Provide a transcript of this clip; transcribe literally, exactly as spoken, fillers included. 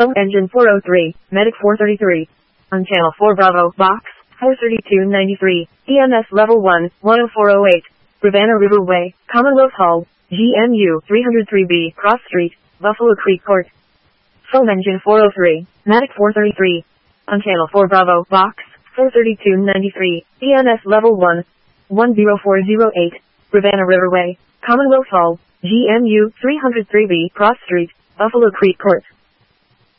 Phone engine four oh three, medic four thirty-three. On channel four Bravo, box, four thirty-two ninety-three, E M S level one, one oh four oh eight, Rivanna Riverway, Commonwealth Hall, G M U three oh three B, Cross Street, Buffalo Creek Court. Phone engine four oh three, medic four thirty-three. On channel four Bravo, box, four thirty-two ninety-three, E M S level one, one oh four oh eight, Rivanna Riverway, Commonwealth Hall, G M U three oh three B, Cross Street, Buffalo Creek Court.